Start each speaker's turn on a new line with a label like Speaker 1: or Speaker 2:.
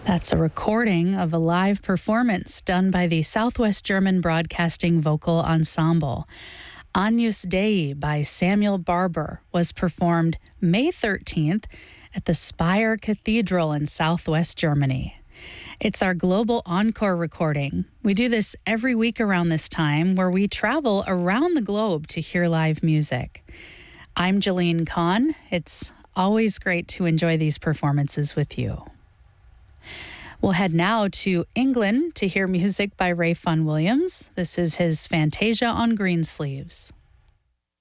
Speaker 1: That's a recording of a live performance done by the Southwest German Broadcasting Vocal Ensemble. Agnus Dei by Samuel Barber was performed May 13th at the Speyer Cathedral in Southwest Germany. It's our global encore recording. We do this every week around this time, where we travel around the globe to hear live music. I'm Jolene Kahn. It's always great to enjoy these performances with you. We'll head now to England to hear music by Ray Vaughan Williams. This is his Fantasia on Greensleeves.